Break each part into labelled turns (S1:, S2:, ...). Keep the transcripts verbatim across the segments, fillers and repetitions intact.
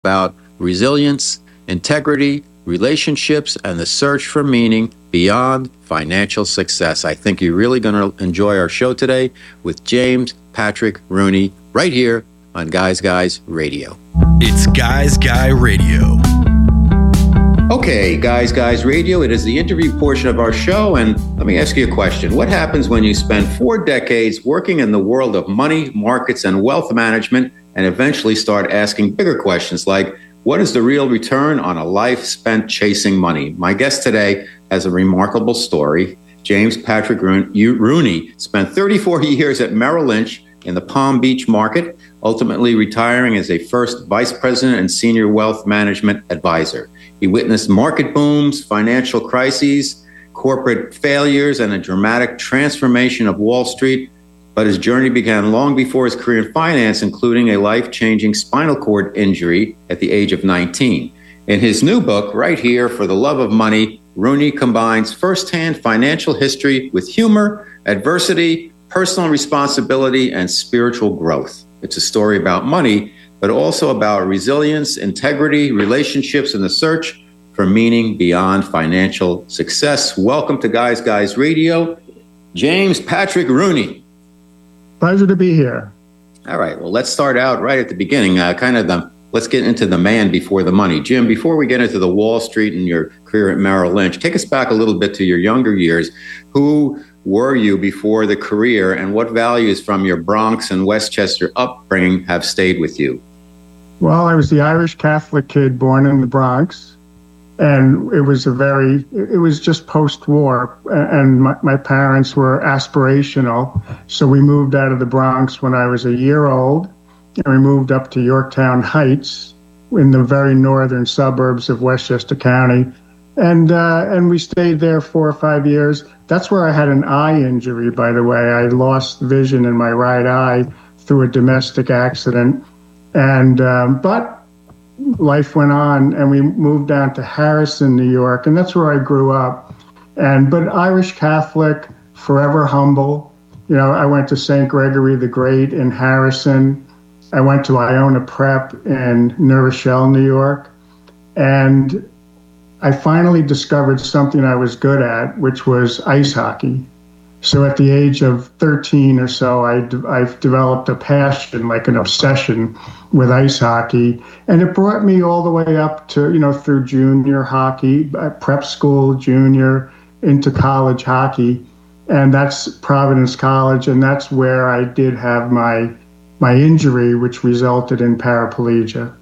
S1: about resilience, integrity, relationships, and the search for meaning beyond financial success. I think you're really going to enjoy our show today with James Patrick Rooney right here on Guys Guys Radio.
S2: It's Guys Guy Radio.
S1: Okay, Guys Guys Radio, it is the interview portion of our show, and let me ask you a question. What happens when you spend four decades working in the world of money, markets, and wealth management, and eventually start asking bigger questions like, what is the real return on a life spent chasing money? My guest today has a remarkable story. James Patrick Rooney spent thirty-four years at Merrill Lynch in the Palm Beach market, ultimately retiring as a first vice president and senior wealth management advisor. He witnessed market booms, financial crises, corporate failures, and a dramatic transformation of Wall Street. But his journey began long before his career in finance, including a life-changing spinal cord injury at the age of nineteen. In his new book, right here, For the Love of Money, Rooney combines firsthand financial history with humor, adversity, personal responsibility, and spiritual growth. It's a story about money, but also about resilience, integrity, relationships, and the search for meaning beyond financial success. Welcome to Guys Guys Radio, James Patrick Rooney.
S3: Pleasure to be here.
S1: All right, well, let's start out right at the beginning, uh, kind of the, let's get into the man before the money. Jim, before we get into the Wall Street and your career at Merrill Lynch, take us back a little bit to your younger years. Who were you before the career, and what values from your Bronx and Westchester upbringing have stayed with you?
S3: Well, I was the Irish Catholic kid born in the Bronx, and it was a very, it was just post-war, and my, my parents were aspirational, so we moved out of the Bronx when I was a year old, and we moved up to Yorktown Heights in the very northern suburbs of Westchester County, and uh, and we stayed there four or five years. That's where I had an eye injury, by the way. I lost vision in my right eye through a domestic accident. And, um, but life went on and we moved down to Harrison, New York, and that's where I grew up. And, but Irish Catholic, forever humble. You know, I went to Saint Gregory the Great in Harrison. I went to Iona Prep in New Rochelle, New York. And I finally discovered something I was good at, which was ice hockey. So at the age of thirteen or so, I I've developed a passion, like an obsession with ice hockey. And it brought me all the way up to, you know, through junior hockey, prep school, junior, into college hockey. And that's Providence College. And that's where I did have my my injury, which resulted in paraplegia.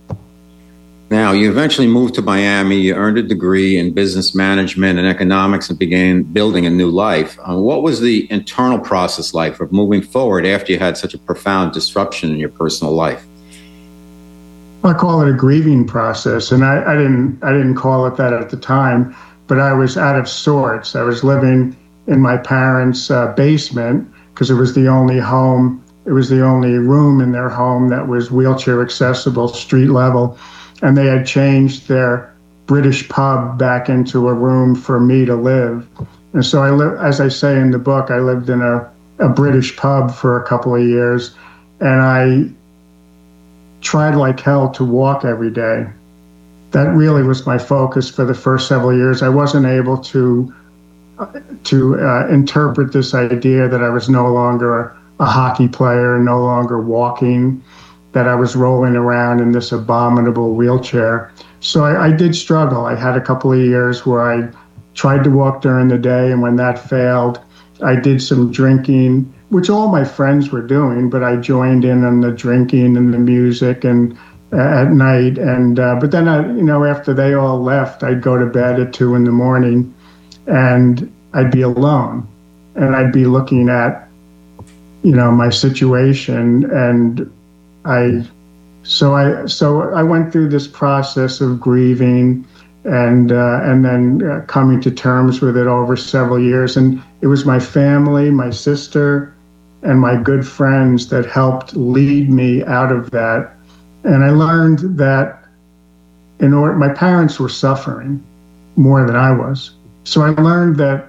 S1: Now, you eventually moved to Miami, you earned a degree in business management and economics and began building a new life. Uh, what was the internal process like of moving forward after you had such a profound disruption in your personal life?
S3: I call it a grieving process, and I, I didn't I didn't call it that at the time, but I was out of sorts. I was living in my parents' uh, basement because it was the only home, it was the only room in their home that was wheelchair accessible, street level. And they had changed their British pub back into a room for me to live. And so I lived, as I say in the book, I lived in a, a British pub for a couple of years, and I tried like hell to walk every day. That really was my focus for the first several years. I wasn't able to to uh, interpret this idea that I was no longer a hockey player, no longer walking, that I was rolling around in this abominable wheelchair. So I, I did struggle. I had a couple of years where I tried to walk during the day, and when that failed, I did some drinking, which all my friends were doing, but I joined in on the drinking and the music and uh, at night. And uh, but then, I, you know, after they all left, I'd go to bed at two in the morning, and I'd be alone, and I'd be looking at, you know, my situation. And I, so I, so I went through this process of grieving, and uh, and then uh, coming to terms with it over several years. And it was my family, my sister, and my good friends that helped lead me out of that. And I learned that in order, my parents were suffering more than I was. So I learned that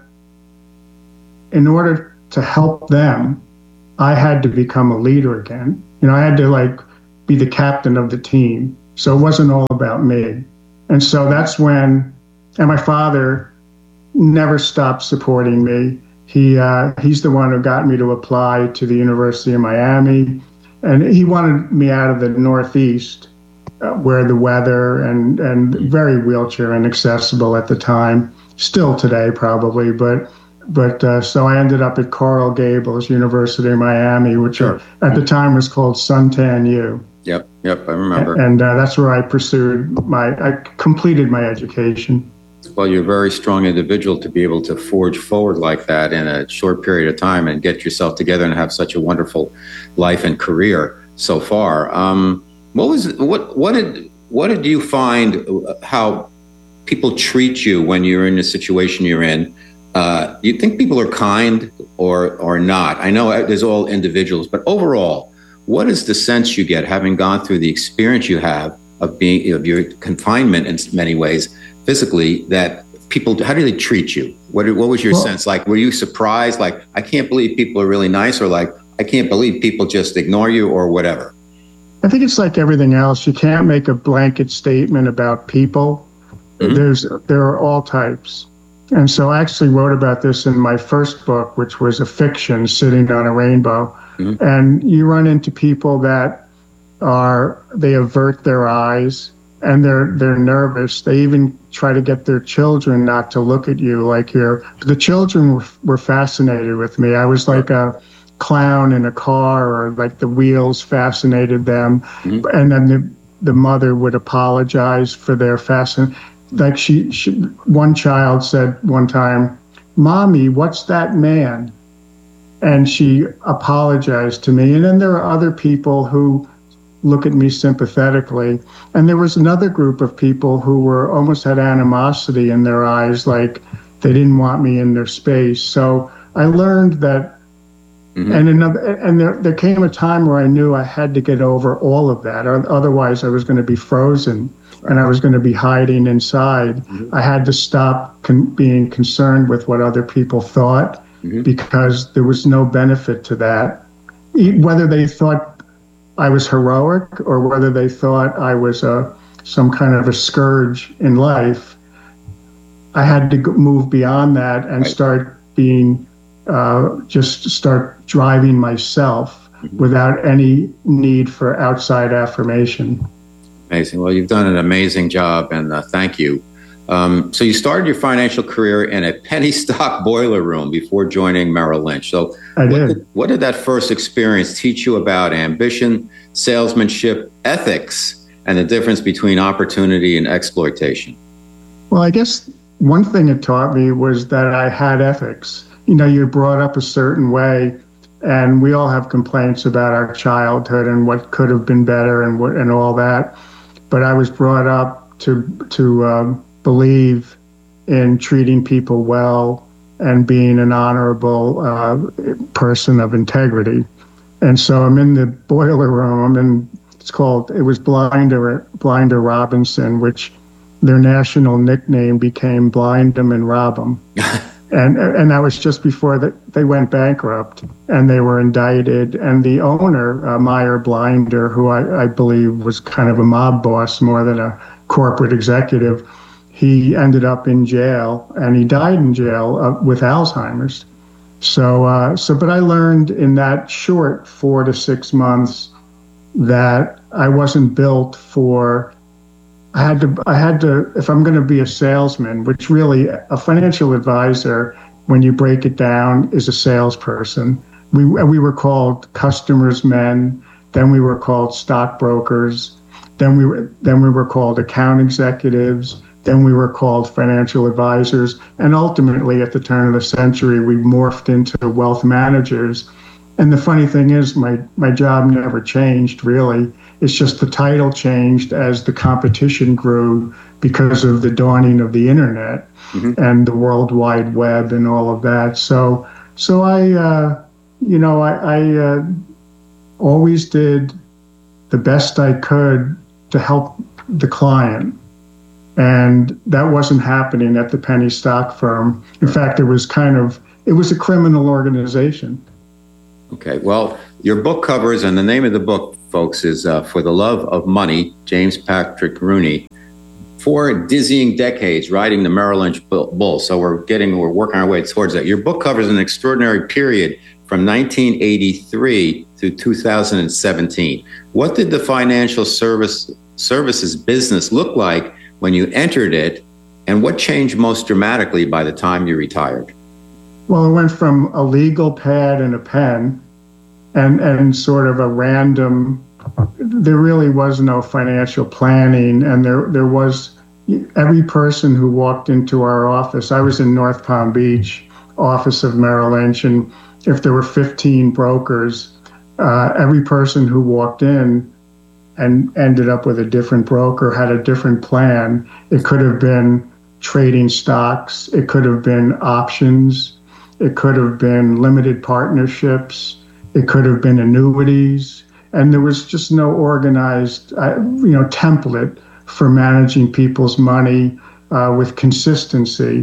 S3: in order to help them, I had to become a leader again. You know, I had to like be the captain of the team. So it wasn't all about me. And so that's when, and my father never stopped supporting me. He uh, he's the one who got me to apply to the University of Miami, and he wanted me out of the Northeast, uh, where the weather and and very wheelchair inaccessible at the time, still today probably, but but uh, so I ended up at Coral Gables University of Miami, which
S1: Sure.
S3: at the time was called Suntan U.
S1: Yep, yep, I remember.
S3: And uh, that's where I pursued my, I completed my education.
S1: Well, you're a very strong individual to be able to forge forward like that in a short period of time and get yourself together and have such a wonderful life and career so far. Um, what was what what did what did you find how people treat you when you're in the situation you're in? Uh, do you think people are kind or or not? I know there's all individuals, but overall, what is the sense you get having gone through the experience you have of being of your confinement in many ways physically, that people, how do they treat you? What what was your well, sense? Like, were you surprised? Like, I can't believe people are really nice, or like, I can't believe people just ignore you, or whatever?
S3: I think it's like everything else. You can't make a blanket statement about people. Mm-hmm. There's there are all types. And so I actually wrote about this in my first book, which was a fiction, Sitting on a Rainbow. Mm-hmm. And you run into people that are, they avert their eyes and they're they're nervous. They even try to get their children not to look at you like you're, the children were, were fascinated with me. I was like a clown in a car, or like the wheels fascinated them. Mm-hmm. And then the, the mother would apologize for their fascination. Like she, she, one child said one time, "Mommy, what's that man?" And she apologized to me. And then there are other people who look at me sympathetically. And there was another group of people who were almost had animosity in their eyes, like they didn't want me in their space. So I learned that, mm-hmm. and another, and there, there came a time where I knew I had to get over all of that, or otherwise I was going to be frozen. And I was going to be hiding inside. Mm-hmm. I had to stop con- being concerned with what other people thought, mm-hmm. because there was no benefit to that. Whether they thought I was heroic or whether they thought I was a some kind of a scourge in life, I had to move beyond that and right. start being, uh, just start driving myself, mm-hmm. without any need for outside affirmation.
S1: Amazing. Well, you've done an amazing job, and uh, thank you. Um, so you started your financial career in a penny stock boiler room before joining Merrill Lynch. So
S3: I
S1: what
S3: did.
S1: did, what did that first experience teach you about ambition, salesmanship, ethics, and the difference between opportunity and exploitation?
S3: Well, I guess one thing it taught me was that I had ethics. You know, you're brought up a certain way, and we all have complaints about our childhood and what could have been better and what and all that. But I was brought up to to um, believe in treating people well and being an honorable uh, person of integrity. And so I'm in the boiler room. I'm in, it's called, it was Blinder, Blinder Robinson, which their national nickname became Blind 'em and Rob 'em. And and that was just before that they went bankrupt and they were indicted. And the owner, uh, Meyer Blinder, who I, I believe was kind of a mob boss more than a corporate executive, he ended up in jail, and he died in jail uh, with Alzheimer's. So, uh, so, but I learned in that short four to six months that I wasn't built for. I had to, I had to, if I'm going to be a salesman, which really a financial advisor, when you break it down, is a salesperson. We we were called customers men, then we were called stockbrokers, then we were then we were called account executives, then we were called financial advisors, and ultimately at the turn of the century, we morphed into wealth managers. And the funny thing is, my my job never changed, really. It's just the title changed as the competition grew because of the dawning of the internet, mm-hmm. and the World Wide Web and all of that. So, so I, uh, you know, I, I uh, always did the best I could to help the client. And that wasn't happening at the penny stock firm. In fact, it was kind of, it was a criminal organization.
S1: Okay, well, your book covers, and the name of the book, folks, is uh, For the Love of Money, James Patrick Rooney. Four dizzying decades riding the Merrill Lynch bull. So we're getting, we're working our way towards that. Your book covers an extraordinary period from nineteen eighty-three through two thousand seventeen. What did the financial service services business look like when you entered it, and what changed most dramatically by the time you retired?
S3: Well, it went from a legal pad and a pen and, and sort of a random, there really was no financial planning, and there, there was every person who walked into our office. I was in North Palm Beach, office of Merrill Lynch, and if there were fifteen brokers, uh, every person who walked in and ended up with a different broker had a different plan. It could have been trading stocks. It could have been options. It could have been limited partnerships. It could have been annuities. And there was just no organized, uh, you know, template for managing people's money uh, with consistency.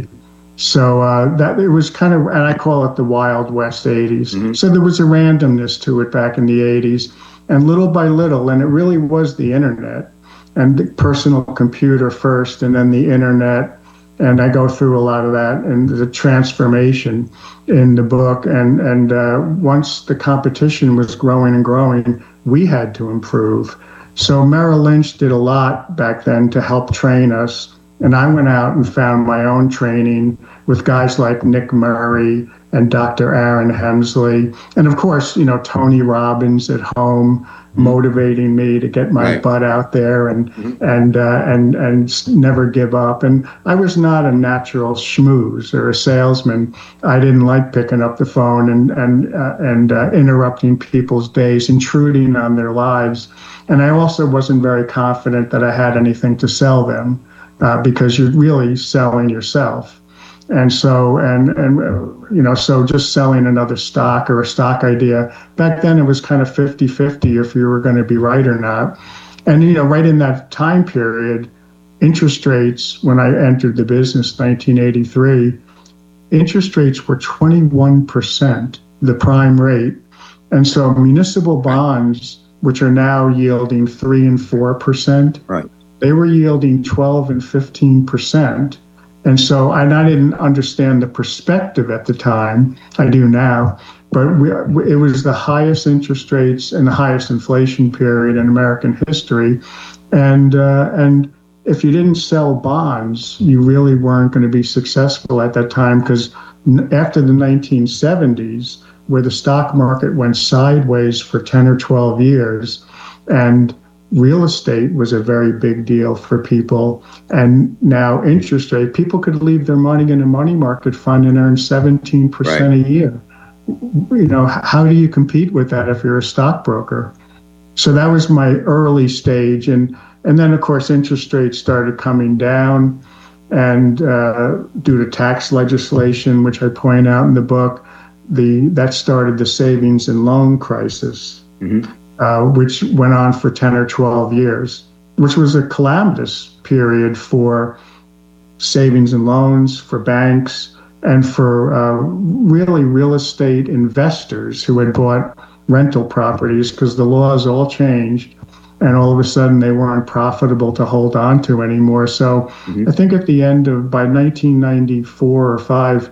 S3: So uh, that it was kind of, and I call it the Wild West eighties. Mm-hmm. So there was a randomness to it back in the eighties, and little by little, and it really was the internet and the personal computer first, and then the internet. And I go through a lot of that and the transformation in the book. And and uh, once the competition was growing and growing, we had to improve. So Merrill Lynch did a lot back then to help train us. And I went out and found my own training with guys like Nick Murray and Doctor Aaron Hemsley. And of course, you know, Tony Robbins at home motivating me to get my right. butt out there and mm-hmm. and uh, and and never give up. And I was not a natural schmooze or a salesman. I didn't like picking up the phone and and uh, and uh, interrupting people's days, intruding on their lives. And I also wasn't very confident that I had anything to sell them. Uh, because you're really selling yourself. And so, and, and uh, you know, so just selling another stock or a stock idea, back then it was kind of fifty-fifty if you were going to be right or not. And, you know, right in that time period, interest rates, when I entered the business, nineteen eighty-three, interest rates were twenty-one percent, the prime rate. And so municipal bonds, which are now yielding three and four percent,
S1: right.
S3: they were yielding twelve and fifteen percent. And so and I didn't understand the perspective at the time. I do now. But we, it was the highest interest rates and the highest inflation period in American history. And uh, and if you didn't sell bonds, you really weren't going to be successful at that time, because after the nineteen seventies, where the stock market went sideways for ten or twelve years, and real estate was a very big deal for people. And now interest rate, people could leave their money in a money market fund and earn seventeen percent right. a year. You know, how do you compete with that if you're a stockbroker? So that was my early stage. And, and then, of course, interest rates started coming down. And uh, due to tax legislation, which I point out in the book, the that started the savings and loan crisis. Mm-hmm. Uh, which went on for ten or twelve years, which was a calamitous period for savings and loans, for banks, and for uh, really real estate investors who had bought rental properties, because the laws all changed and all of a sudden they weren't profitable to hold on to anymore. So mm-hmm. I think at the end of, by nineteen ninety-four or five,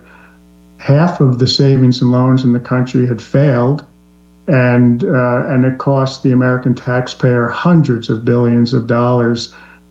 S3: half of the savings and loans in the country had failed. And uh, and it cost the American taxpayer hundreds of billions of dollars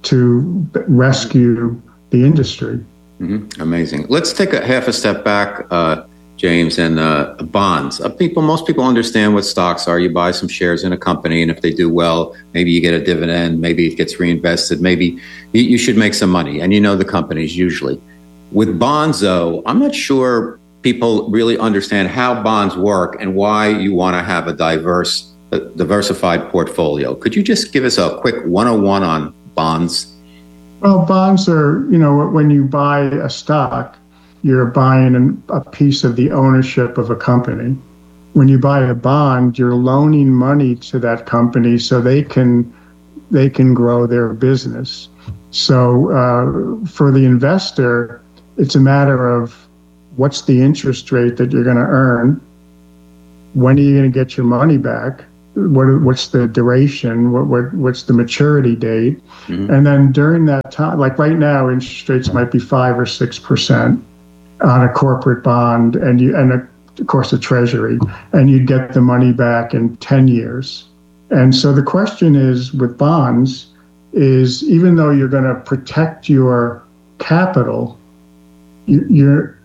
S3: to rescue the industry.
S1: Mm-hmm. Amazing. Let's take a half a step back, uh, James, and uh, bonds. Uh, people, most people understand what stocks are. You buy some shares in a company, and if they do well, maybe you get a dividend, maybe it gets reinvested, maybe you, you should make some money, and you know the companies usually. With bonds, though, I'm not sure people really understand how bonds work and why you want to have a diverse, a diversified portfolio. Could you just give us a quick one oh one on bonds?
S3: Well, bonds are, you know, when you buy a stock, you're buying an, a piece of the ownership of a company. When you buy a bond, you're loaning money to that company so they can they can grow their business. So uh, for the investor, it's a matter of what's the interest rate that you're going to earn? When are you going to get your money back? what what's the duration, what, what what's the maturity date,
S1: Mm-hmm.
S3: and then during that time, like right now, interest rates might be five or six percent on a corporate bond, and you and a, of course a treasury, and you'd get the money back in ten years. And so the question is with bonds is, even though you're going to protect your capital, you, you're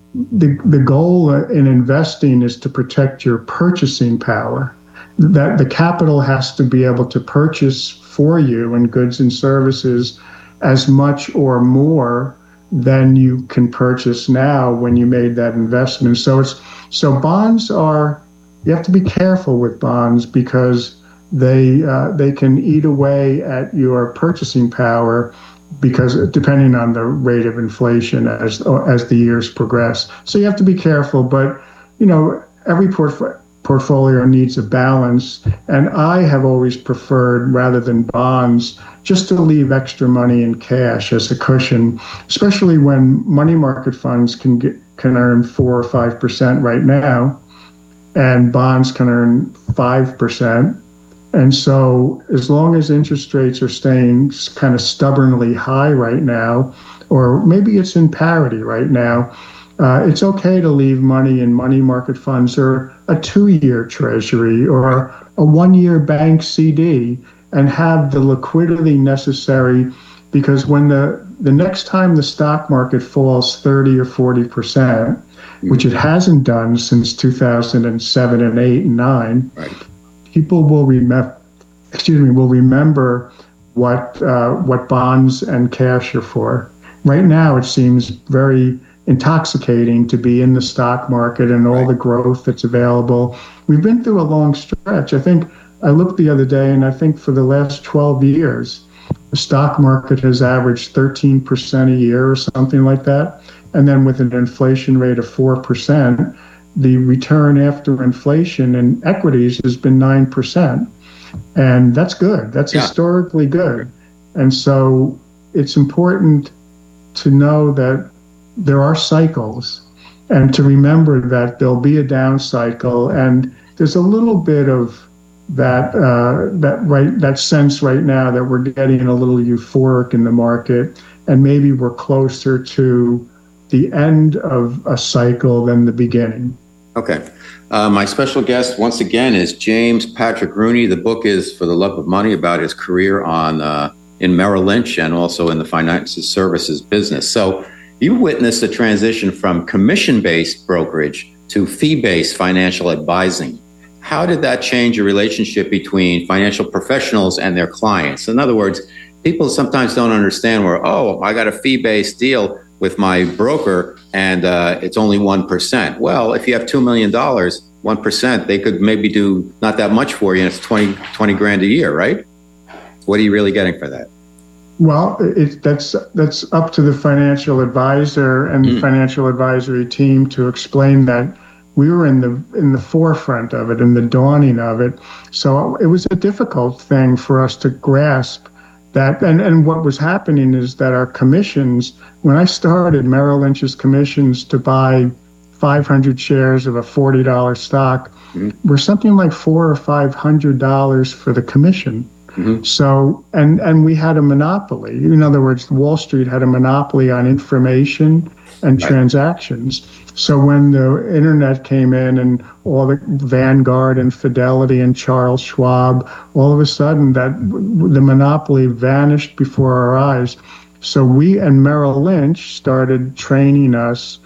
S3: the the goal in investing is to protect your purchasing power. That the capital has to be able to purchase for you in goods and services as much or more than you can purchase now when you made that investment. So it's so bonds are, you have to be careful with bonds because they uh, they can eat away at your purchasing power, because depending on the rate of inflation as as the years progress. So you have to be careful, but you know, every portfolio portfolio needs a balance, and I have always preferred, rather than bonds, just to leave extra money in cash as a cushion, especially when money market funds can get can earn four or five percent right now, and bonds can earn five percent. And so as long as interest rates are staying kind of stubbornly high right now, or maybe it's in parity right now, uh, it's okay to leave money in money market funds or a two-year treasury or a one-year bank C D and have the liquidity necessary, because when the, the next time the stock market falls thirty or forty percent, which it hasn't done since two thousand seven and eight and nine,
S1: Right.
S3: people will remember, excuse me, will remember what uh, what bonds and cash are for. Right now, it seems very intoxicating to be in the stock market and all
S1: Right.
S3: the growth that's available. We've been through a long stretch. I think I looked the other day, and I think for the last twelve years, the stock market has averaged thirteen percent a year or something like that. And then with an inflation rate of four percent, the return after inflation in equities has been nine percent. And that's good. That's
S1: Yeah.
S3: historically good. And so it's important to know that there are cycles, and to remember that there'll be a down cycle. And there's a little bit of that uh, that right that sense right now that we're getting a little euphoric in the market, and maybe we're closer to the end of a cycle than the beginning.
S1: Okay. Uh, my special guest, once again, is James Patrick Rooney. The book is For the Love of Money, about his career on uh, in Merrill Lynch and also in the financial services business. So you witnessed a transition from commission-based brokerage to fee-based financial advising. How did that change your relationship between financial professionals and their clients? In other words, people sometimes don't understand where, oh, I got a fee-based deal with my broker and uh, it's only one percent. Well, if you have two million dollars, one percent, they could maybe do not that much for you, and it's twenty, twenty grand a year, right? What are you really getting for that?
S3: Well, it, that's that's up to the financial advisor and the
S1: Mm.
S3: financial advisory team to explain that. We were in the in the forefront of it, in the dawning of it. So it was a difficult thing for us to grasp that. And, and what was happening is that our commissions, when I started, Merrill Lynch's commissions to buy five hundred shares of a forty dollars stock mm-hmm. were something like four or five hundred dollars for the commission. Mm-hmm. So, and, and we had a monopoly. In other words, Wall Street had a monopoly on information and right. transactions. So when the internet came in and all the Vanguard and Fidelity and Charles Schwab, all of a sudden that the monopoly vanished before our eyes. So we and Merrill Lynch started training us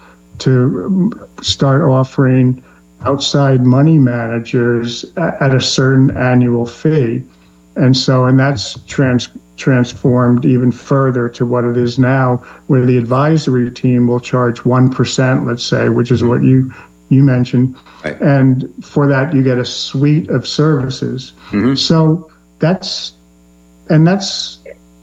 S3: to start offering outside money managers at a certain annual fee. And so, and that's trans, transformed even further to what it is now, where the advisory team will charge one percent, let's say, which is what you, you mentioned. Right. And for that, you get a suite of services. Mm-hmm. So that's, and that's,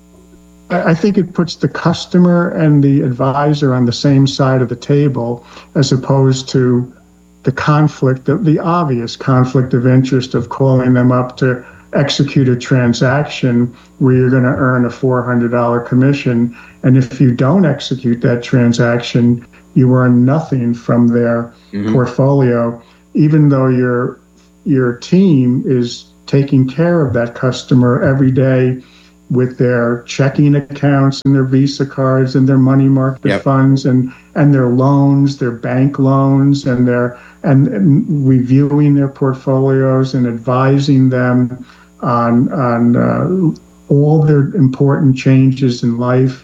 S3: I think it puts the customer and the advisor on the same side of the table, as opposed to the conflict, the, the obvious conflict of interest of calling them up to execute a transaction where you're going to earn a four hundred dollars commission. And if you don't execute that transaction, you earn nothing from their mm-hmm. portfolio, even though your your team is taking care of that customer every day with their checking accounts and their Visa cards and their money market
S1: Yep.
S3: funds and, and their loans, their bank loans, and their and, and reviewing their portfolios and advising them on on uh, all their important changes in life.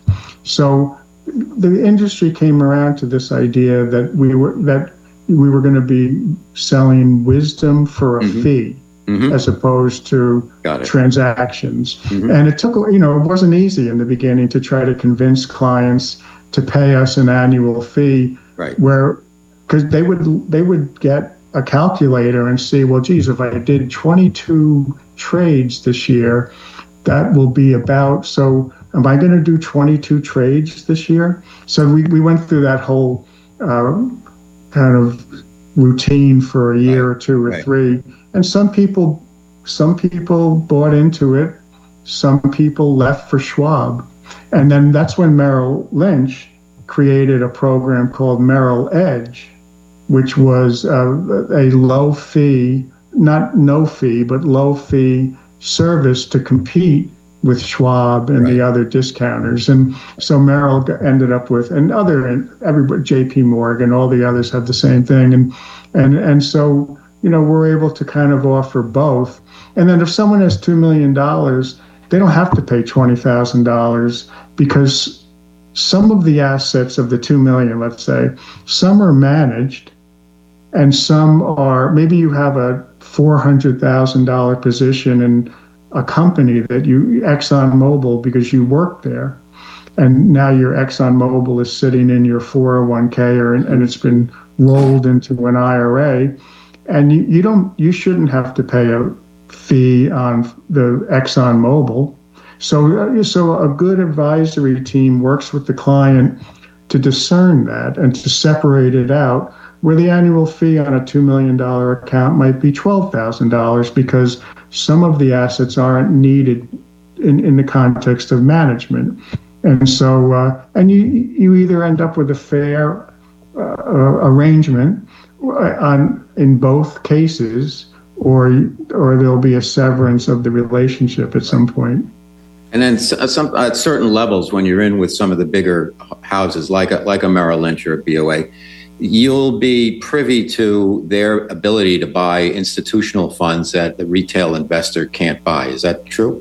S3: So the industry came around to this idea that we were that we were going to be selling wisdom for a
S1: Mm-hmm.
S3: fee.
S1: Mm-hmm.
S3: As opposed to
S1: Got it.
S3: transactions.
S1: Mm-hmm.
S3: And it took, you know, it wasn't easy in the beginning to try to convince clients to pay us an annual fee.
S1: Right.
S3: Where, because they would they would get a calculator and see, well, geez, if I did twenty-two trades this year, that will be about, so am I going to do twenty-two trades this year? So we, we went through that whole uh, kind of routine for a year
S1: Right.
S3: or two or
S1: Right.
S3: three. And some people, some people bought into it. Some people left for Schwab. And then that's when Merrill Lynch created a program called Merrill Edge, which was a, a low fee, not no fee, but low fee service to compete with Schwab and
S1: Right.
S3: the other discounters. And so Merrill ended up with, and other, and everybody, J P Morgan, all the others had the same thing. And, and, and so, you know, we're able to kind of offer both. And then if someone has two million dollars, they don't have to pay twenty thousand dollars because some of the assets of the two million dollars, let's say, some are managed and some are, maybe you have a four hundred thousand dollars position in a company that you, ExxonMobil, because you work there. And now your ExxonMobil is sitting in your four oh one k or, and it's been rolled into an I R A. And you, you don't, you shouldn't have to pay a fee on the ExxonMobil. So, so a good advisory team works with the client to discern that and to separate it out, where the annual fee on a two million dollars account might be twelve thousand dollars because some of the assets aren't needed in, in the context of management. And so, uh, and you, you either end up with a fair uh, arrangement on in both cases, or or there'll be a severance of the relationship at some point.
S1: And then some at certain levels, when you're in with some of the bigger houses, like a, like a Merrill Lynch or a B O A, you'll be privy to their ability to buy institutional funds that the retail investor can't buy. Is that true?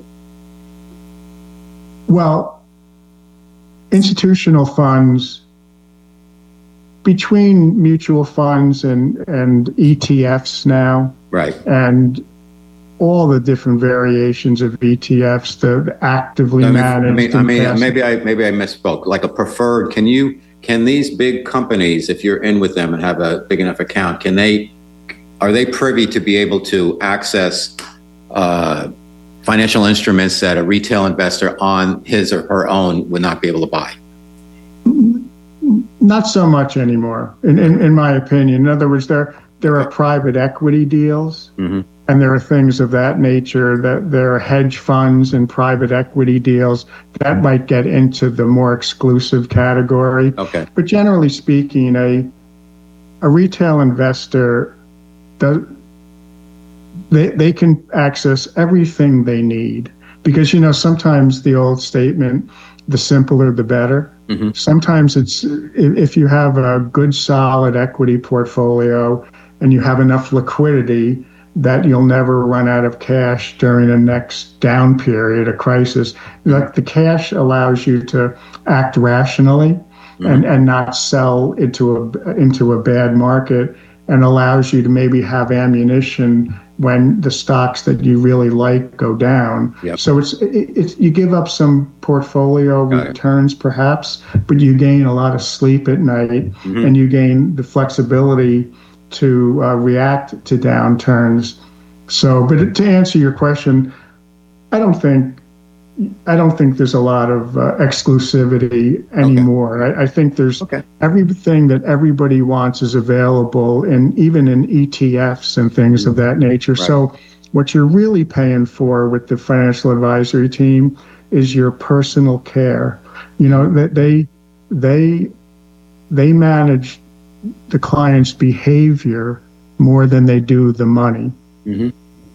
S3: Well, institutional funds, between mutual funds and, and E T Fs now,
S1: right,
S3: and all the different variations of E T Fs, the actively
S1: I mean,
S3: managed.
S1: I mean, I mean maybe I maybe I misspoke. Like a preferred, can you can these big companies, if you're in with them and have a big enough account, can they are they privy to be able to access uh, financial instruments that a retail investor on his or her own would not be able to buy?
S3: Not so much anymore, in, in, in my opinion. In other words, there there are private equity deals,
S1: mm-hmm.
S3: and there are things of that nature. That there are hedge funds and private equity deals that might get into the more exclusive category.
S1: Okay.
S3: But generally speaking, a a retail investor does they they can access everything they need, because you know sometimes the old statement, the simpler the better.
S1: Mm-hmm.
S3: Sometimes it's if you have a good solid equity portfolio and you have enough liquidity that you'll never run out of cash during the next down period, a crisis. Like the cash allows you to act rationally mm-hmm. and, and not sell into a into a bad market, and allows you to maybe have ammunition when the stocks that you really like go down.
S1: Yep.
S3: So it's it, it's you give up some portfolio
S1: Got
S3: returns
S1: it.
S3: perhaps, but you gain a lot of sleep at night,
S1: mm-hmm.
S3: and you gain the flexibility to uh, react to downturns. So, but to answer your question, I don't think I don't think there's a lot of uh, exclusivity anymore. Okay. I, I think there's
S1: okay.
S3: everything that everybody wants is available, and even in E T Fs and things mm-hmm. of that nature.
S1: Right.
S3: So what you're really paying for with the financial advisory team is your personal care. You know, that they they they manage the client's behavior more than they do the money.
S1: Mm-hmm.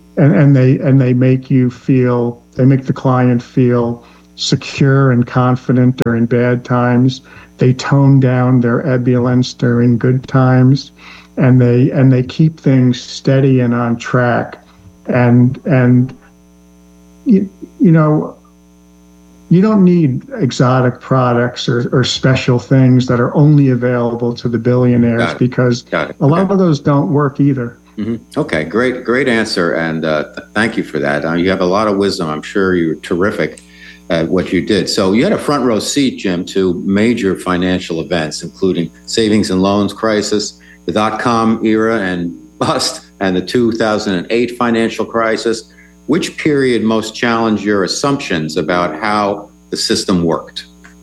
S3: and, and they and they make you feel, they make the client feel secure and confident during bad times. They tone down their ebullience during good times, and they and they keep things steady and on track. And and you, you know, you don't need exotic products or, or special things that are only available to the billionaires, because a lot okay. of those don't work either.
S1: Mm-hmm. Okay, great, great answer, and uh, th- thank you for that. Uh, you have a lot of wisdom. I'm sure you're terrific at what you did. So you had a front row seat, Jim, to major financial events, including savings and loans crisis, the dot-com era and bust, and the two thousand eight financial crisis. Which period most challenged your assumptions about how the system worked?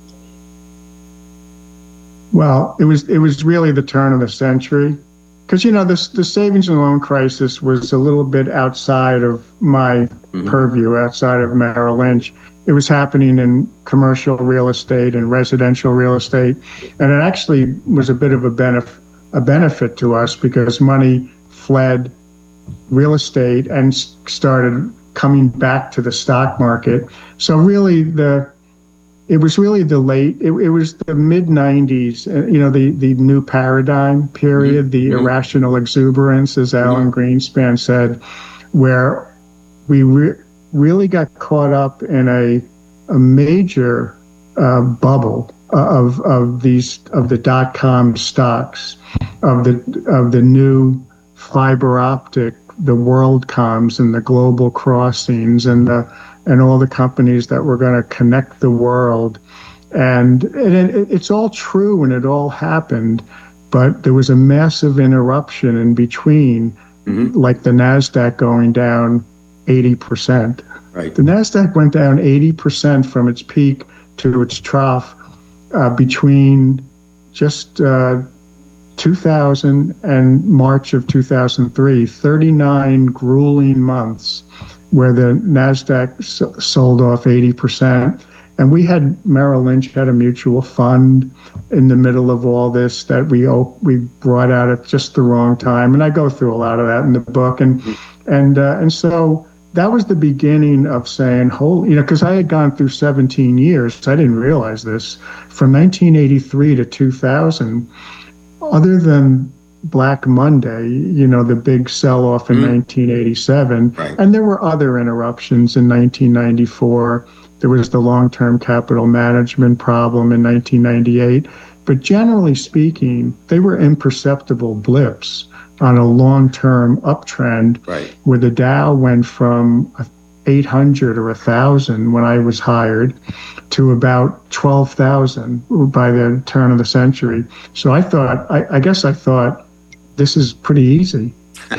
S3: Well, it was it was really the turn of the century, because you know this the savings and loan crisis was a little bit outside of my mm-hmm. purview, outside of Merrill Lynch. It was happening in commercial real estate and residential real estate, and it actually was a bit of a benefit a benefit to us, because money fled real estate and started coming back to the stock market. So really the it was really the late it, it was the mid nineties, uh, you know, the the new paradigm period, the mm-hmm. irrational exuberance, as Alan mm-hmm. Greenspan said, where we re- really got caught up in a a major uh, bubble of of these of the dot-com stocks, of the of the new fiber optic, the WorldComs and the Global Crossings, and the and all the companies that were going to connect the world. And, and it, it's all true and it all happened, but there was a massive interruption in between, mm-hmm. like the NASDAQ going down eighty percent.
S1: Right.
S3: The NASDAQ went down eighty percent from its peak to its trough uh, between just uh, two thousand and March of two thousand three, thirty-nine grueling months where the NASDAQ s- sold off eighty percent. And we had, Merrill Lynch had a mutual fund in the middle of all this that we we brought out at just the wrong time. And I go through a lot of that in the book. And and uh, and so that was the beginning of saying, holy, you know, because I had gone through seventeen years. I didn't realize this. From nineteen eighty-three to two thousand, other than Black Monday, you know, the big sell-off in mm. nineteen eighty-seven,
S1: right.
S3: and there were other interruptions in nineteen ninety-four. There was the long-term capital management problem in nineteen ninety-eight. But generally speaking, they were imperceptible blips on a long-term uptrend,
S1: right.
S3: where the Dow went from eight hundred or one thousand when I was hired to about twelve thousand by the turn of the century. So I thought, I, I guess I thought, this is pretty easy.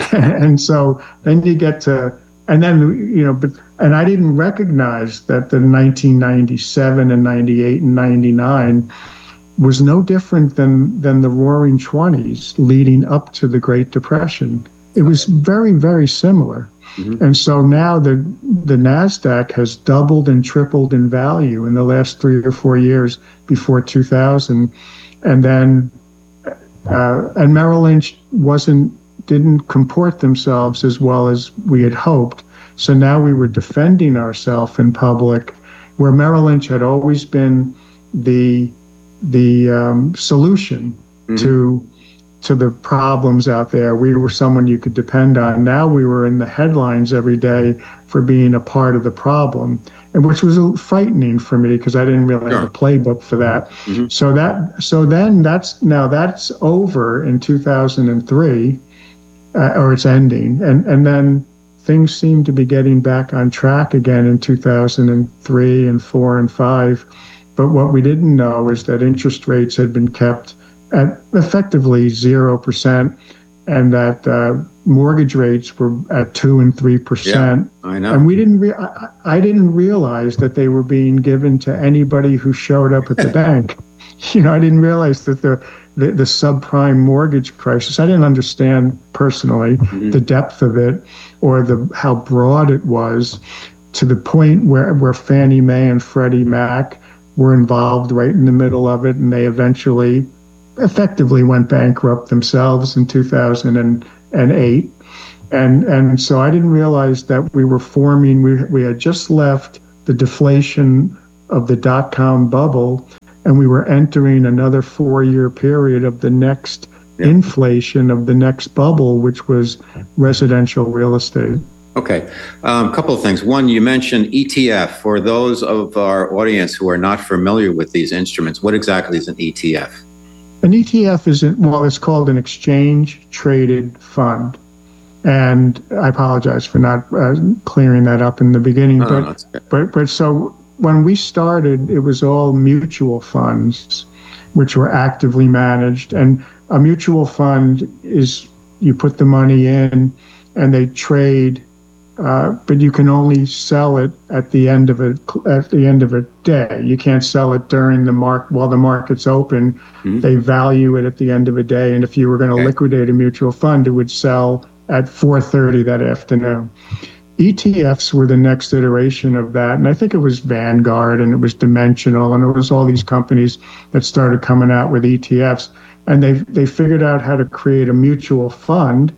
S3: And so then you get to, and then, you know, but, and I didn't recognize that the nineteen ninety-seven and ninety-eight and ninety-nine was no different than, than the roaring twenties leading up to the Great Depression. It was very, very similar. Mm-hmm. And so now the the NASDAQ has doubled and tripled in value in the last three or four years before two thousand. And then, uh, and Merrill Lynch wasn't, didn't comport themselves as well as we had hoped. So now we were defending ourselves in public, where Merrill Lynch had always been the the um, solution mm-hmm. to to the problems out there. We were someone you could depend on. Now we were in the headlines every day for being a part of the problem, and which was frightening for me because I didn't really have a playbook for that. Mm-hmm. So that so then that's now that's over in two thousand three, uh, or it's ending, and and then things seem to be getting back on track again in two thousand three and four and five. But what we didn't know is that interest rates had been kept at effectively zero percent, and that uh, mortgage rates were at two and three percent.
S1: Yeah, I know.
S3: And we didn't. Re- I, I didn't realize that they were being given to anybody who showed up at the bank. You know, I didn't realize that the, the the subprime mortgage crisis. I didn't understand personally mm-hmm. the depth of it, or the how broad it was, to the point where where Fannie Mae and Freddie Mac were involved right in the middle of it, and they eventually effectively went bankrupt themselves in two thousand eight. And and so I didn't realize that we were forming, we, we had just left the deflation of the dot-com bubble, and we were entering another four-year period of the next yeah. inflation of the next bubble, which was residential real estate.
S1: Okay. A um, couple of things. One, you mentioned E T F. For those of our audience who are not familiar with these instruments, what exactly is an E T F?
S3: An E T F is, well, it's called an exchange-traded fund. And I apologize for not uh, clearing that up in the beginning.
S1: No,
S3: but,
S1: no, okay.
S3: but but so when we started, it was all mutual funds, which were actively managed. And a mutual fund is you put the money in and they trade, uh, but you can only sell it at the end of a at the end of a day. You can't sell it during the mark while the market's open. Mm-hmm. They value it at the end of a day. And if you were going to okay. liquidate a mutual fund, it would sell at four thirty that afternoon. E T Fs were the next iteration of that. And I think it was Vanguard and it was Dimensional and it was all these companies that started coming out with E T Fs. And they they figured out how to create a mutual fund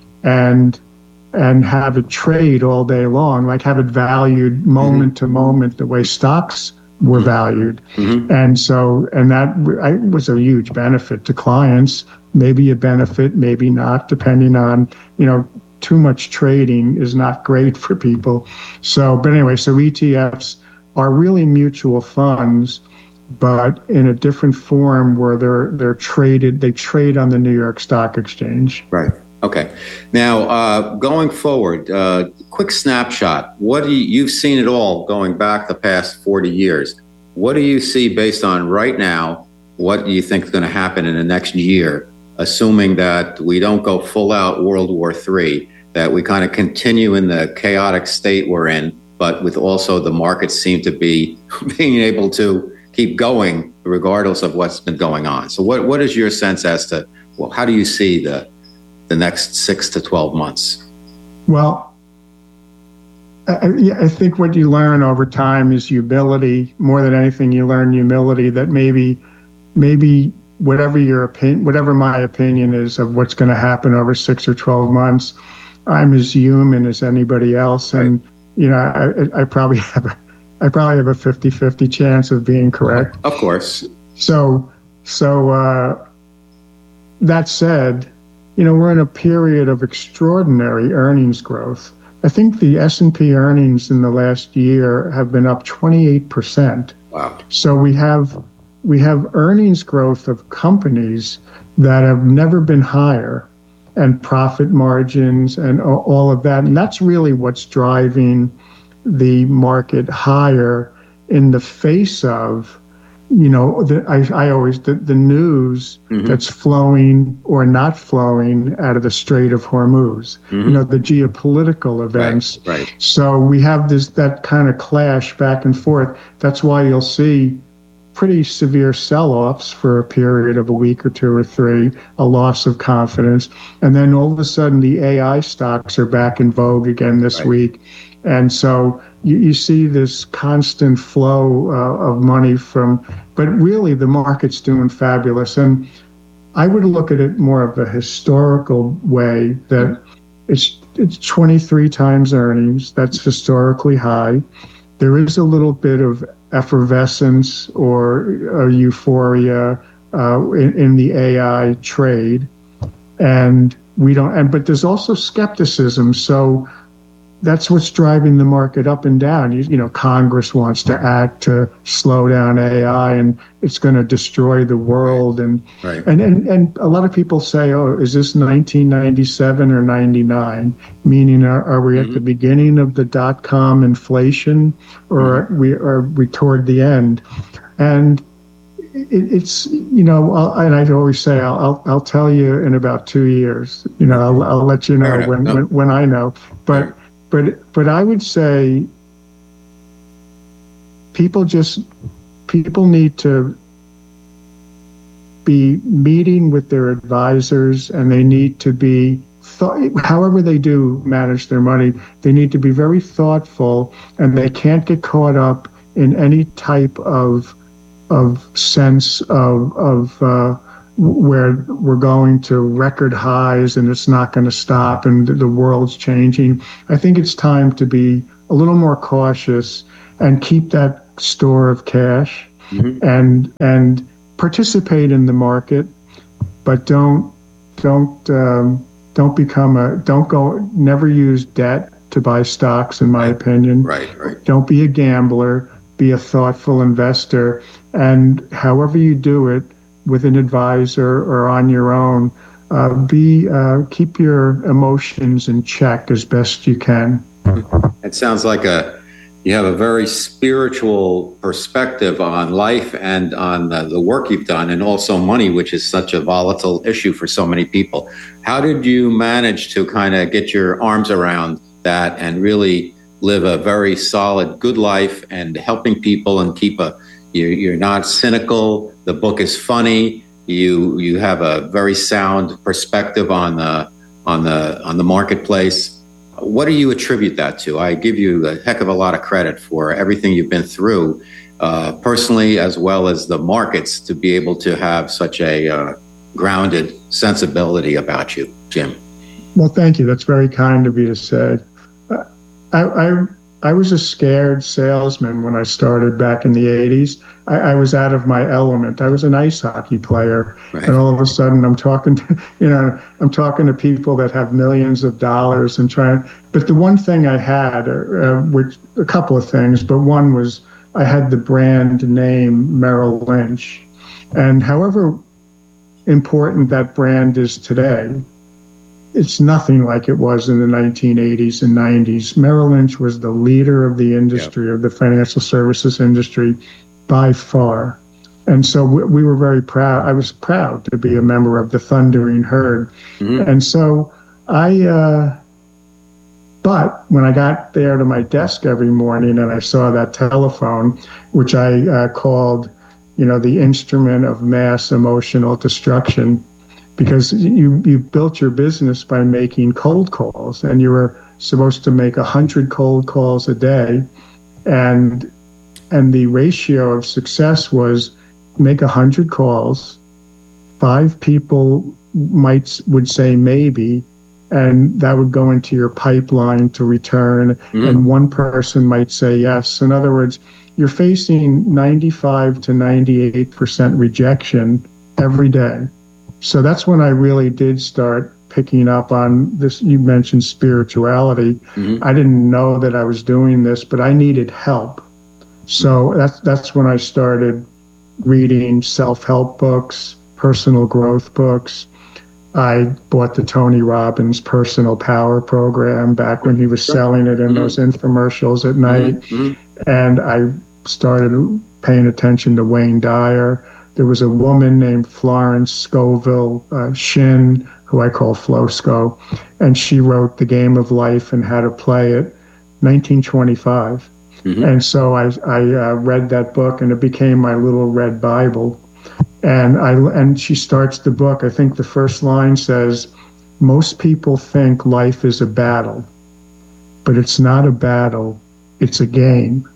S3: and and have it trade all day long, like have it valued moment mm-hmm. to moment the way stocks were valued. Mm-hmm. And so, and that I, was a huge benefit to clients. Maybe a benefit, maybe not, depending on, you know, too much trading is not great for people. So, but anyway, so E T Fs are really mutual funds, but in a different form where they're they're traded, they trade on the New York Stock Exchange.
S1: Right. Okay. Now, uh, going forward, uh, quick snapshot. What do you, you've seen it all going back the past forty years. What do you see based on right now? What do you think is going to happen in the next year, assuming that we don't go full out World War Three, that we kind of continue in the chaotic state we're in, but with also the markets seem to be being able to keep going regardless of what's been going on. So what, what is your sense as to, well, how do you see the the next six to twelve months?
S3: Well, I, I think what you learn over time is humility. More than anything, you learn humility that maybe, maybe whatever your opinion, whatever my opinion is of what's going to happen over six or twelve months, I'm as human as anybody else. And, right. you know, I, I probably have a, I probably have a fifty-fifty chance of being correct.
S1: Of course.
S3: So, so, uh, that said, you know, we're in a period of extraordinary earnings growth. I think the S and P earnings in the last year have been up twenty-eight percent.
S1: Wow.
S3: So we have we have earnings growth of companies that have never been higher, and profit margins and all of that. And that's really what's driving the market higher in the face of, you know, the, I, I always, the, the news mm-hmm. that's flowing or not flowing out of the Strait of Hormuz, mm-hmm. you know, the geopolitical events.
S1: Right, right.
S3: So we have this, that kind of clash back and forth. That's why you'll see pretty severe sell-offs for a period of a week or two or three, a loss of confidence. And then all of a sudden the A I stocks are back in vogue again this right. week. And so you, you see this constant flow uh, of money from, but really the market's doing fabulous. And I would look at it more of a historical way that it's it's twenty-three times earnings. That's historically high. There is a little bit of effervescence or uh, euphoria uh, in, in the A I trade. And we don't, and but there's also skepticism. So that's what's driving the market up and down. You, you know, Congress wants to act to slow down A I, and it's going to destroy the world. And,
S1: right.
S3: and and and a lot of people say, "Oh, is this nineteen ninety-seven or ninety-nine?" Meaning, are, are we mm-hmm. at the beginning of the dot-com inflation, or mm-hmm. are we are we toward the end? And it, it's you know, I'll, and I always say, I'll, I'll I'll tell you in about two years. You know, I'll I'll let you know when, no. when when I know, but. But but I would say people just people need to be meeting with their advisors, and they need to be th- however they do manage their money, they need to be very thoughtful, and they can't get caught up in any type of of sense of of uh, where we're going to record highs and it's not going to stop and the world's changing. I think it's time to be a little more cautious and keep that store of cash mm-hmm. and and participate in the market, but don't don't um, don't become a don't go never use debt to buy stocks, in my
S1: right.
S3: opinion.
S1: Right, right.
S3: Don't be a gambler. Be a thoughtful investor, and however you do it, with an advisor or on your own, uh, be uh, keep your emotions in check as best you can.
S1: It sounds like a you have a very spiritual perspective on life and on the, the work you've done, and also money, which is such a volatile issue for so many people. How did you manage to kind of get your arms around that and really live a very solid, good life and helping people and keep a you're, you're not cynical. The book is funny. You you have a very sound perspective on the on the on the marketplace. What do you attribute that to? I give you a heck of a lot of credit for everything you've been through, uh, personally as well as the markets, to be able to have such a uh, grounded sensibility about you, Jim.
S3: Well, thank you. That's very kind of you to say. I, I I was a scared salesman when I started back in the eighties. I, I was out of my element. I was an ice hockey player, right. And all of a sudden I'm talking to, you know, I'm talking to people that have millions of dollars and trying. But the one thing I had, uh, which a couple of things, but one was I had the brand name Merrill Lynch, and however important that brand is today, it's nothing like it was in the nineteen eighties and nineties. Merrill Lynch was the leader of the industry, yep. of the financial services industry by far. And so we, we were very proud. I was proud to be a member of the Thundering Herd. Mm-hmm. And so I, uh, but when I got there to my desk every morning and I saw that telephone, which I uh, called, you know, the instrument of mass emotional destruction, because you, you built your business by making cold calls, and you were supposed to make one hundred cold calls a day. And and the ratio of success was make one hundred calls, five people might would say maybe, and that would go into your pipeline to return, mm-hmm. and one person might say yes. In other words, you're facing ninety-five to ninety-eight percent rejection every day. So that's when I really did start picking up on this. You mentioned spirituality. Mm-hmm. I didn't know that I was doing this, but I needed help. So that's that's when I started reading self-help books, personal growth books. I bought the Tony Robbins Personal Power Program back when he was selling it in mm-hmm. those infomercials at night. Mm-hmm. And I started paying attention to Wayne Dyer. There was a woman named Florence Scovel uh, Shin, who I call Flosco, and she wrote The Game of Life and How to Play It, nineteen twenty-five. Mm-hmm. And so I, I uh, read that book, and it became my little red Bible. And I and she starts the book. I think the first line says, "Most people think life is a battle, but it's not a battle; it's a game."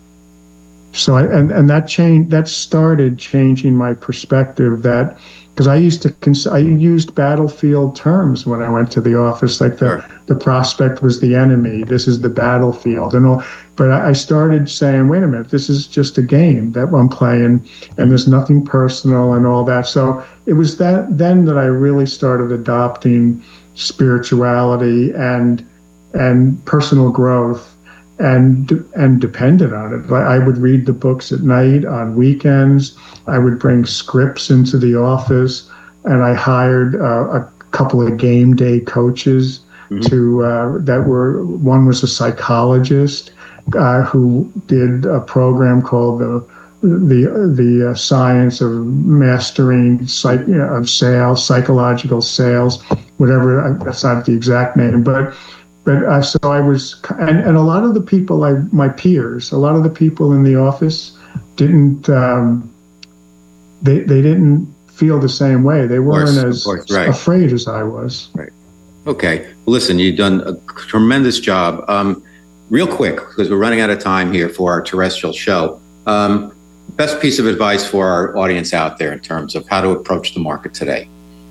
S3: So I, and, and that changed, that started changing my perspective, that because I used to, cons- I used battlefield terms when I went to the office, like the, sure. the prospect was the enemy. This is the battlefield and all. But I, I started saying, wait a minute, this is just a game that I'm playing and there's nothing personal and all that. So it was that then that I really started adopting spirituality and, and personal growth. And and depended on it. I would read the books at night, on weekends. I would bring scripts into the office, and I hired uh, a couple of game day coaches mm-hmm. to uh, that were. One was a psychologist uh, who did a program called the the the uh, science of mastering psych, you know, of sales, psychological sales, whatever. That's not the exact name, but. But uh, so I was, and, and a lot of the people, I, my peers, a lot of the people in the office didn't, um, they they didn't feel the same way. They weren't course, as course, right. afraid as I was.
S1: Right. Okay. Well, listen, you've done a tremendous job. Um, real quick, because we're running out of time here for our terrestrial show. Um, best piece of advice for our audience out there in terms of how to approach the market today?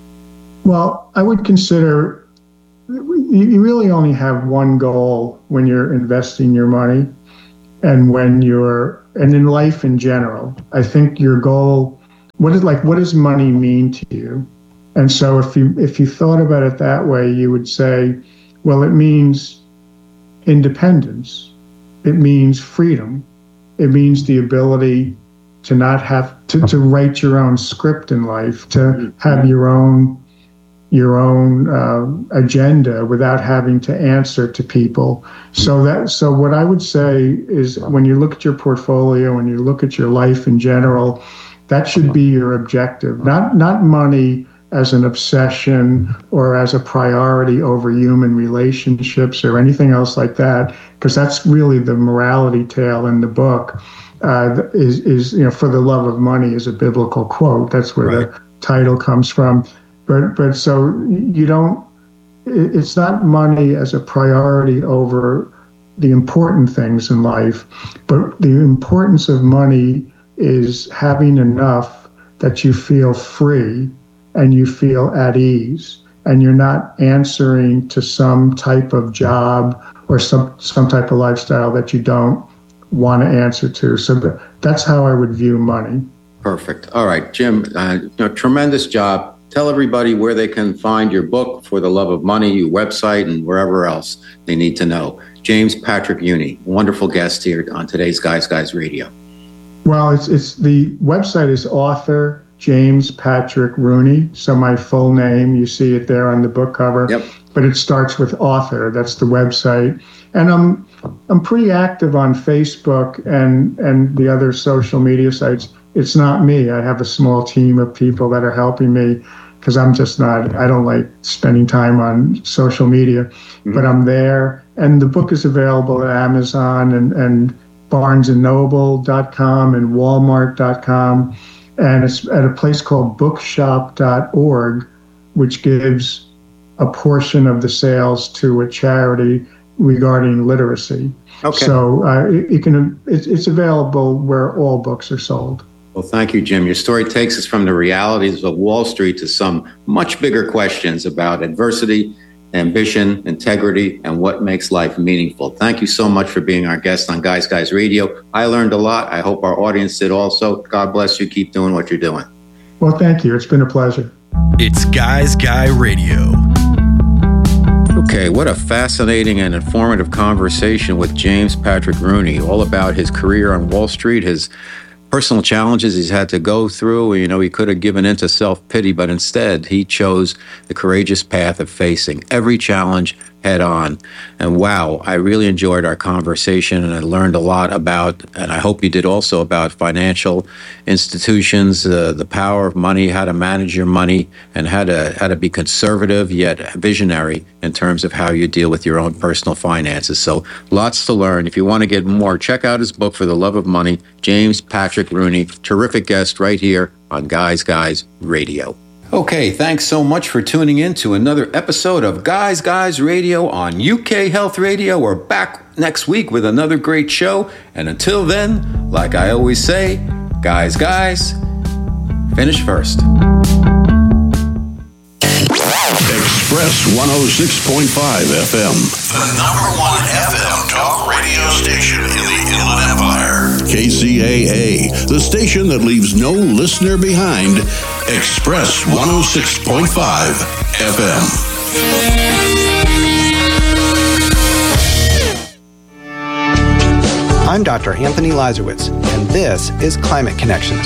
S3: Well, I would consider you really only have one goal when you're investing your money, and when you're, and in life in general. I think your goal, what is like, what does money mean to you? And so if you if you thought about it that way, you would say, well, it means independence. It means freedom. It means the ability to not have to, to write your own script in life, to have your own your own uh, agenda without having to answer to people. So that so what I would say is, when you look at your portfolio and you look at your life in general, that should be your objective. Not not money as an obsession or as a priority over human relationships or anything else like that, because that's really the morality tale in the book. Uh, is is you know, for the love of money is a biblical quote. That's where right. the title comes from. But but so you don't. It's not money as a priority over the important things in life, but the importance of money is having enough that you feel free and you feel at ease, and you're not answering to some type of job or some some type of lifestyle that you don't want to answer to. So that, that's how I would view money.
S1: Perfect. All right, Jim, uh, you know, tremendous job. Tell everybody where they can find your book, For the Love of Money, your website, and wherever else they need to know. James Patrick Rooney, wonderful guest here on today's Guys Guys Radio.
S3: Well, it's it's the website is author James Patrick Rooney. So my full name, you see it there on the book cover.
S1: Yep.
S3: But it starts with author. That's the website. And I'm I'm pretty active on Facebook and and the other social media sites. It's not me. I have a small team of people that are helping me, because I'm just not, I don't like spending time on social media, mm-hmm. but I'm there. And the book is available at Amazon and, and barnes and noble dot com and walmart dot com. And it's at a place called bookshop dot org, which gives a portion of the sales to a charity regarding literacy.
S1: Okay.
S3: So uh, it, it can, it's, it's available where all books are sold.
S1: Well, thank you, Jim. Your story takes us from the realities of Wall Street to some much bigger questions about adversity, ambition, integrity, and what makes life meaningful. Thank you so much for being our guest on Guys Guys Radio. I learned a lot. I hope our audience did also. God bless you. Keep doing what you're doing.
S3: Well, thank you. It's been a pleasure.
S2: It's Guys Guy Radio.
S1: Okay, what a fascinating and informative conversation with James Patrick Rooney, all about his career on Wall Street, his personal challenges he's had to go through. You know, he could have given into self-pity, but instead he chose the courageous path of facing every challenge head on. And wow, I really enjoyed our conversation, and I learned a lot about, and I hope you did also, about financial institutions, uh, the power of money, how to manage your money, and how to how to be conservative yet visionary in terms of how you deal with your own personal finances. So lots to learn. If you want to get more, check out his book, For the Love of Money. James Patrick Rooney, terrific guest right here on Guys Guys Radio. Okay, thanks so much for tuning in to another episode of Guys Guys Radio on U K Health Radio. We're back next week with another great show. And until then, like I always say, guys, guys, finish first.
S4: Express one oh six point five F M.
S5: The number one F M talk radio station in the Inland Empire.
S4: K C A A, the station that leaves no listener behind. Express one oh six point five F M.
S6: I'm Doctor Anthony Lazarowitz, and this is Climate Connections.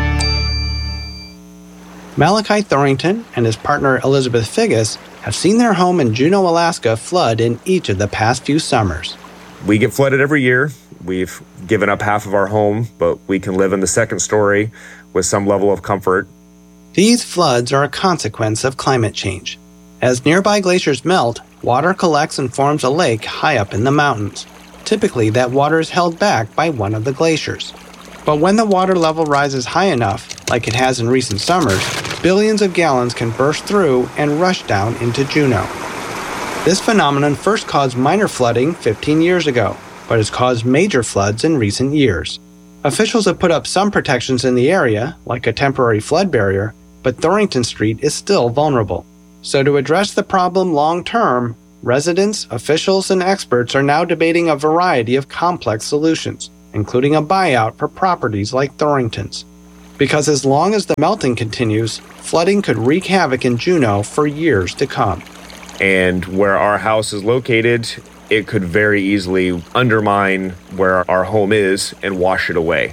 S6: Malachi Thorington and his partner Elizabeth Figgis have seen their home in Juneau, Alaska flood in each of the past few summers.
S7: We get flooded every year. We've given up half of our home, but we can live in the second story with some level of comfort.
S6: These floods are a consequence of climate change. As nearby glaciers melt, water collects and forms a lake high up in the mountains. Typically, that water is held back by one of the glaciers. But when the water level rises high enough, like it has in recent summers, billions of gallons can burst through and rush down into Juneau. This phenomenon first caused minor flooding fifteen years ago, but has caused major floods in recent years. Officials have put up some protections in the area, like a temporary flood barrier, but Thorington Street is still vulnerable. So to address the problem long-term, residents, officials, and experts are now debating a variety of complex solutions, including a buyout for properties like Thorington's. Because as long as the melting continues, flooding could wreak havoc in Juneau for years to come.
S7: And where our house is located, it could very easily undermine where our home is and wash it away.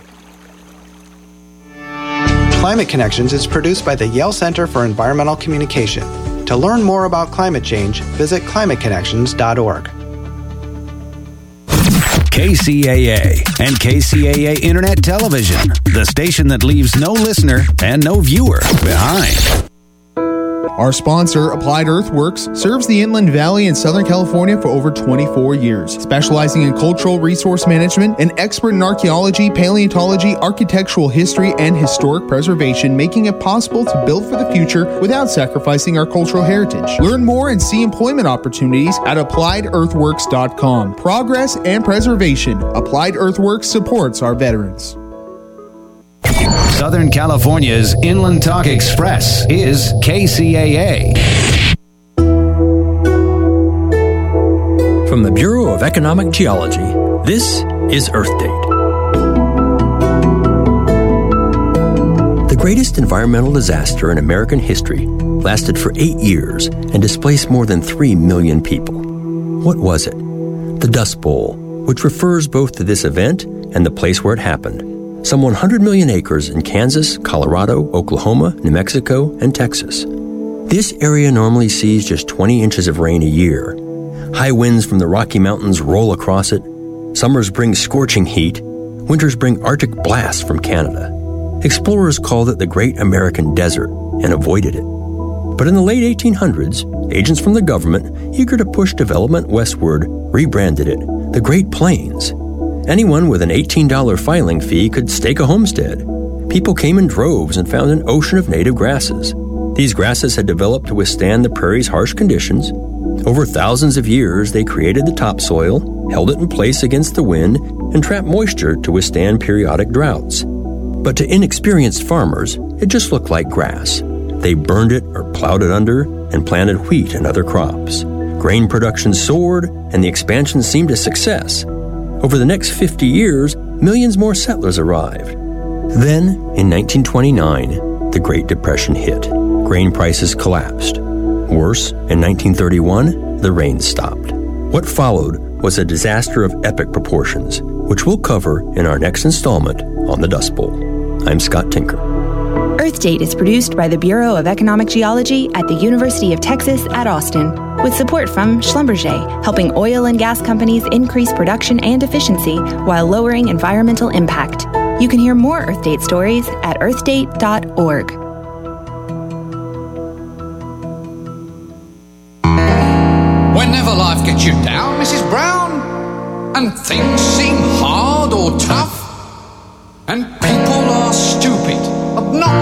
S6: Climate Connections is produced by the Yale Center for Environmental Communication. To learn more about climate change, visit climate connections dot org.
S8: K C A A and K C A A Internet Television, the station that leaves no listener and no viewer behind.
S9: Our sponsor, Applied Earthworks, serves the Inland Valley in Southern California for over twenty-four years, specializing in cultural resource management and expert in archaeology, paleontology, architectural history, and historic preservation, making it possible to build for the future without sacrificing our cultural heritage. Learn more and see employment opportunities at applied earthworks dot com. Progress and preservation. Applied Earthworks supports our veterans.
S8: Southern California's Inland Talk Express is K C A A.
S10: From the Bureau of Economic Geology, this is Earth Date. The greatest environmental disaster in American history lasted for eight years and displaced more than three million people. What was it? The Dust Bowl, which refers both to this event and the place where it happened. Some one hundred million acres in Kansas, Colorado, Oklahoma, New Mexico, and Texas. This area normally sees just twenty inches of rain a year. High winds from the Rocky Mountains roll across it. Summers bring scorching heat. Winters bring Arctic blasts from Canada. Explorers called it the Great American Desert and avoided it. But in the late eighteen hundreds, agents from the government, eager to push development westward, rebranded it the Great Plains. Anyone with an eighteen dollars filing fee could stake a homestead. People came in droves and found an ocean of native grasses. These grasses had developed to withstand the prairie's harsh conditions. Over thousands of years, they created the topsoil, held it in place against the wind, and trapped moisture to withstand periodic droughts. But to inexperienced farmers, it just looked like grass. They burned it or plowed it under and planted wheat and other crops. Grain production soared, and the expansion seemed a success. Over the next fifty years, millions more settlers arrived. Then, in nineteen twenty-nine, the Great Depression hit. Grain prices collapsed. Worse, in nineteen thirty-one, the rain stopped. What followed was a disaster of epic proportions, which we'll cover in our next installment on the Dust Bowl. I'm Scott Tinker.
S11: Earth Date is produced by the Bureau of Economic Geology at the University of Texas at Austin, with support from Schlumberger, helping oil and gas companies increase production and efficiency while lowering environmental impact. You can hear more Earth Date stories at earth date dot org.
S12: Whenever life gets you down, Missus Brown, and things seem